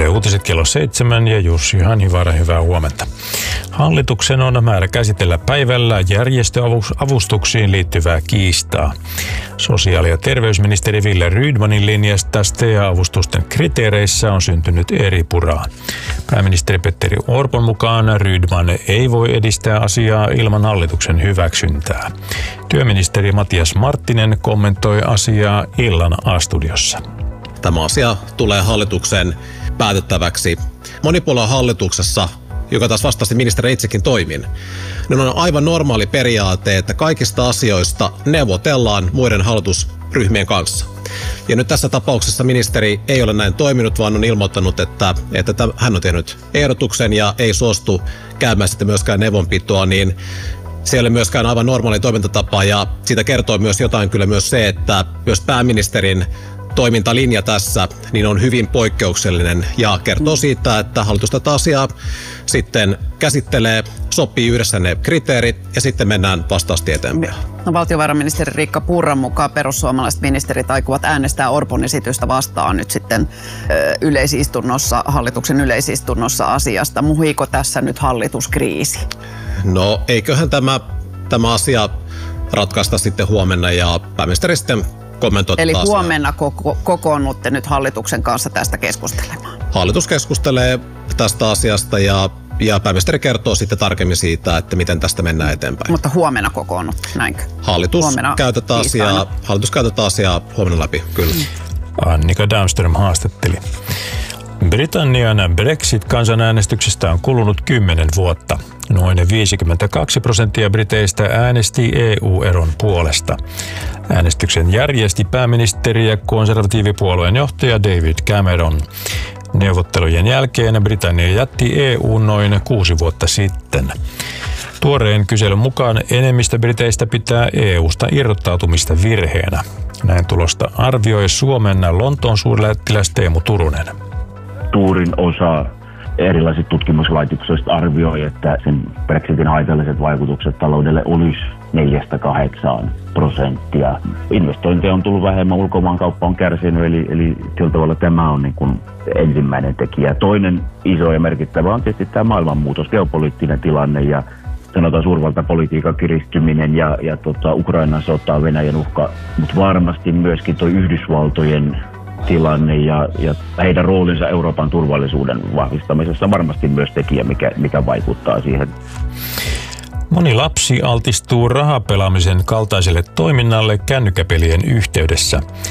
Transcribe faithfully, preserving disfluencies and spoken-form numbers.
Yle Uutiset kello seitsemän ja Jussi Hanhivaara, hyvää huomenta. Hallituksen on määrä käsitellä päivällä järjestöavustuksiin liittyvää kiistaa. Sosiaali- ja terveysministeri Wille Rydmanin linjasta S T A-avustusten kriteereissä on syntynyt eripuraa. Pääministeri Petteri Orpon mukaan Rydman ei voi edistää asiaa ilman hallituksen hyväksyntää. Työministeri Matias Marttinen kommentoi asiaa illan A-studiossa. Tämä asia tulee hallituksen päätettäväksi. Monipuoluehallituksessa, joka taas vastaasti ministeri itsekin toimin, niin on aivan normaali periaate, että kaikista asioista neuvotellaan muiden hallitusryhmien kanssa. Ja nyt tässä tapauksessa ministeri ei ole näin toiminut, vaan on ilmoittanut, että, että täm, hän on tehnyt ehdotuksen ja ei suostu käymään sitten myöskään neuvonpitoa, niin se ei ole myöskään aivan normaali toimintatapa, ja siitä kertoo myös jotain kyllä myös se, että myös pääministerin toimintalinja tässä niin on hyvin poikkeuksellinen ja kertoo siitä, että hallitus tätä asiaa sitten käsittelee, sopii yhdessä ne kriteerit ja sitten mennään vastaasti eteenpäin. No, valtiovarainministeri Riikka Purran mukaan perussuomalaiset ministerit aikovat äänestää Orpon esitystä vastaan nyt sitten ö, yleisistunnossa, hallituksen yleisistunnossa asiasta. Muhiiko tässä nyt hallituskriisi? No eiköhän tämä, tämä asia ratkaista sitten huomenna ja pääministeri sitten kommentoi. Eli huomenna koko, kokoonnutte nyt hallituksen kanssa tästä keskustelemaan? Hallitus keskustelee tästä asiasta ja, ja pääministeri kertoo sitten tarkemmin siitä, että miten tästä mennään eteenpäin. Mutta huomenna kokoonnutte, näinkö? Hallitus käytetään asiaa, hallitus käytetään asiaa huomenna läpi, kyllä. Annika Daunström haastatteli. Britannian Brexit-kansanäänestyksestä on kulunut kymmenen vuotta. Noin viisikymmentäkaksi prosenttia briteistä äänesti E U-eron puolesta. Äänestyksen järjesti pääministeri ja konservatiivipuolueen johtaja David Cameron. Neuvottelujen jälkeen Britannia jätti E U noin kuusi vuotta sitten. Tuoreen kyselyn mukaan enemmistö briteistä pitää E U:sta irrottautumista virheenä. Näin tulosta arvioi Suomen Lontoon suurlähettiläs Teemu Turunen. Suurin osa erilaisista tutkimuslaitoksista arvioi, että sen Brexitin haitalliset vaikutukset taloudelle olisi neljästä kahdeksaan prosenttia. Investointeja on tullut vähemmän, ulkomaankauppa on kärsinyt, eli, eli sillä tavalla tämä on niin kuin ensimmäinen tekijä. Toinen iso ja merkittävä on tietysti tämä maailmanmuutos, geopoliittinen tilanne ja sanotaan suurvaltapolitiikan kiristyminen ja, ja tota, Ukrainan sota, Venäjän uhka, mutta varmasti myöskin tuo Yhdysvaltojen tilanne ja, ja heidän roolinsa Euroopan turvallisuuden vahvistamisessa on varmasti myös tekijä, mikä, mikä vaikuttaa siihen. Moni lapsi altistuu rahapelaamisen kaltaiselle toiminnalle kännykkäpelien yhteydessä.